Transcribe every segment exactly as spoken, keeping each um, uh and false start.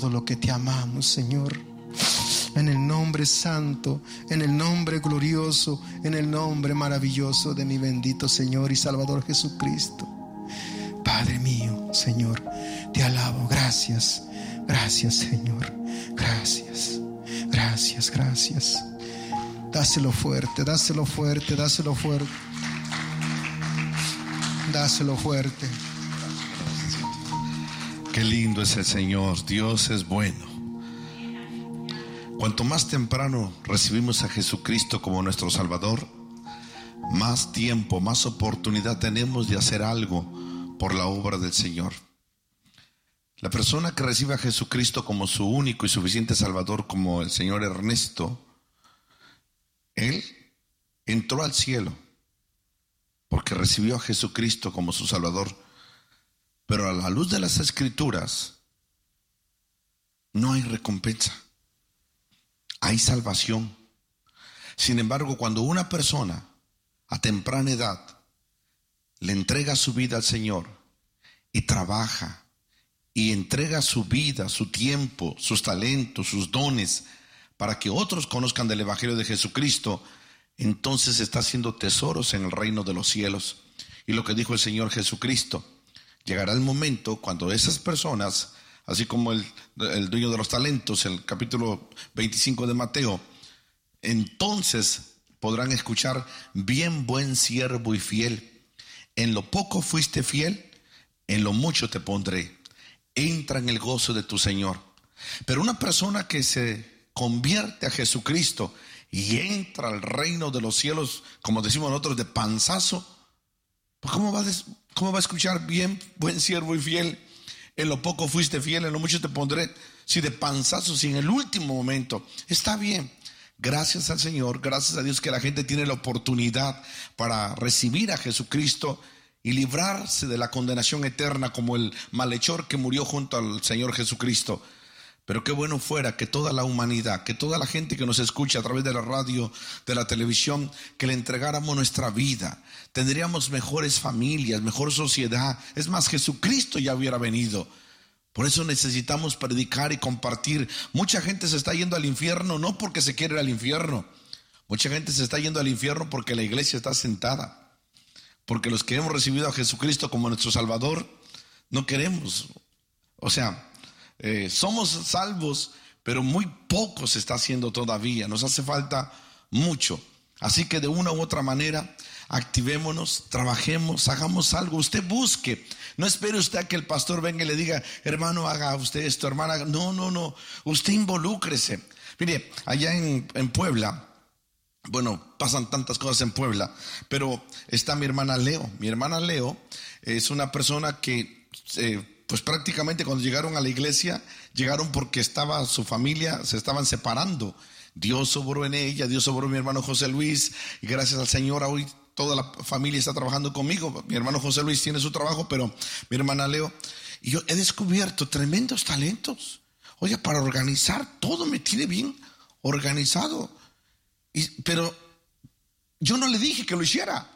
todo lo que te amamos, Señor. En el nombre santo, en el nombre glorioso, en el nombre maravilloso de mi bendito Señor y Salvador Jesucristo. Padre mío, Señor, te alabo. Gracias, gracias, Señor. Gracias, gracias, gracias. Dáselo fuerte, dáselo fuerte, dáselo fuerte. Dáselo fuerte. Qué lindo es el Señor. Dios es bueno. Cuanto más temprano recibimos a Jesucristo como nuestro Salvador, más tiempo, más oportunidad tenemos de hacer algo por la obra del Señor. La persona que recibe a Jesucristo como su único y suficiente Salvador, como el señor Ernesto, él entró al cielo porque recibió a Jesucristo como su Salvador. Pero a la luz de las Escrituras no hay recompensa, hay salvación. Sin embargo, cuando una persona a temprana edad le entrega su vida al Señor y trabaja y entrega su vida, su tiempo, sus talentos, sus dones para que otros conozcan del Evangelio de Jesucristo, entonces está haciendo tesoros en el reino de los cielos. Y lo que dijo el Señor Jesucristo: llegará el momento cuando esas personas, así como el, el dueño de los talentos, el capítulo veinticinco de Mateo, entonces podrán escuchar: bien, buen siervo y fiel, en lo poco fuiste fiel, en lo mucho te pondré, entra en el gozo de tu Señor. Pero una persona que se convierte a Jesucristo y entra al reino de los cielos, como decimos nosotros, de panzazo, pues ¿cómo va a, des- cómo va a escuchar: bien, buen siervo y fiel, en lo poco fuiste fiel, en lo mucho te pondré? Si de panzazo, si en el último momento. Está bien. Gracias al Señor, gracias a Dios que la gente tiene la oportunidad para recibir a Jesucristo y librarse de la condenación eterna, como el malhechor que murió junto al Señor Jesucristo. Pero qué bueno fuera que toda la humanidad, que toda la gente que nos escucha a través de la radio, de la televisión, que le entregáramos nuestra vida. Tendríamos mejores familias, mejor sociedad. Es más, Jesucristo ya hubiera venido. Por eso necesitamos predicar y compartir. Mucha gente se está yendo al infierno no porque se quiere ir al infierno. Mucha gente se está yendo al infierno porque la iglesia está sentada. Porque los que hemos recibido a Jesucristo como nuestro Salvador, no queremos. O sea, eh, somos salvos, pero muy poco se está haciendo todavía. Nos hace falta mucho. Así que de una u otra manera, activémonos, trabajemos, hagamos algo. Usted busque. No espere usted a que el pastor venga y le diga: hermano, haga usted esto, hermana. No, no, no. Usted involúcrese. Mire, allá en, en Puebla, bueno, pasan tantas cosas en Puebla, pero está mi hermana Leo. Mi hermana Leo es una persona que, eh, pues prácticamente cuando llegaron a la iglesia, llegaron porque estaba su familia, se estaban separando. Dios obró en ella, Dios obró en mi hermano José Luis, y gracias al Señor hoy toda la familia está trabajando conmigo. Mi hermano José Luis tiene su trabajo, pero mi hermana Leo, y yo he descubierto tremendos talentos. Oye, para organizar todo me tiene bien organizado. Y, pero yo no le dije que lo hiciera.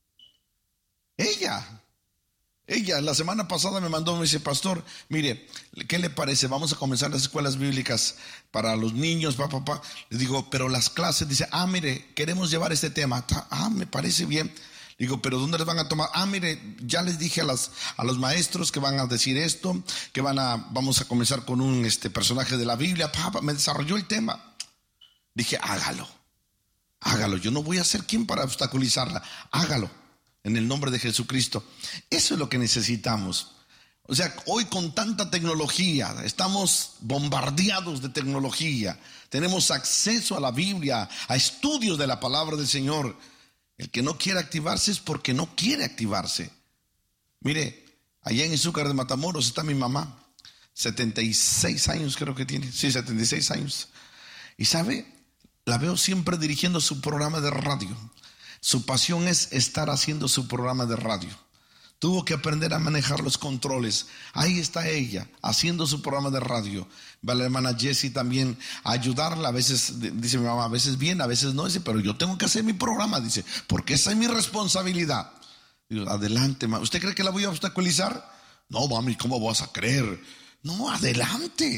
Ella, ella la semana pasada me mandó, me dice: pastor, mire, ¿qué le parece? Vamos a comenzar las escuelas bíblicas para los niños, papá, papá. Le digo, pero las clases, dice: ah, mire, queremos llevar este tema. Ah, me parece bien. Digo, pero ¿dónde les van a tomar? Ah, mire, ya les dije a, las, a los maestros que van a decir esto, que van a, vamos a comenzar con un este, personaje de la Biblia. Papá, me desarrolló el tema. Dije, hágalo. Hágalo, yo no voy a ser quien para obstaculizarla. Hágalo, en el nombre de Jesucristo. Eso es lo que necesitamos. O sea, hoy con tanta tecnología, estamos bombardeados de tecnología. Tenemos acceso a la Biblia, a estudios de la palabra del Señor. El que no quiere activarse es porque no quiere activarse. Mire, allá en Izúcar de Matamoros está mi mamá. setenta y seis años creo que tiene. Sí, setenta y seis años. Y sabe, la veo siempre dirigiendo su programa de radio. Su pasión es estar haciendo su programa de radio. Tuvo que aprender a manejar los controles. Ahí está ella, haciendo su programa de radio. Va la hermana Jessie también a ayudarla. A veces, dice mi mamá, a veces bien, a veces no. Dice, pero yo tengo que hacer mi programa. Dice, porque esa es mi responsabilidad. Digo, adelante, mami. ¿Usted cree que la voy a obstaculizar? No, mami, ¿cómo vas a creer? No, adelante.